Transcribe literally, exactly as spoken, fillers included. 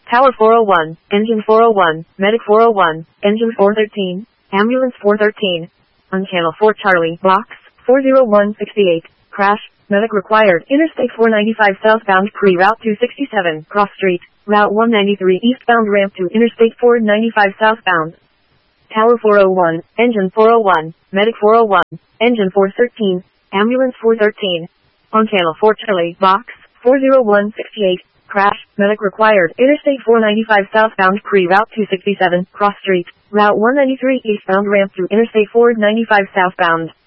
Tower four oh one, Engine four oh one, Medic four oh one, Engine four thirteen, Ambulance four thirteen. On Channel four Charlie, Box four oh one sixty-eight, crash, medic required, Interstate four ninety-five southbound pre-route two sixty-seven, cross street, Route one ninety-three eastbound ramp to Interstate four ninety-five southbound. Tower four oh one, Engine four oh one, Medic four oh one, Engine four thirteen, Ambulance four thirteen. On Channel four Charlie, Box four oh one sixty-eight, crash, medic required, Interstate four ninety-five southbound pre-route two sixty-seven, cross street, Route one ninety-three eastbound ramp to Interstate four ninety-five southbound.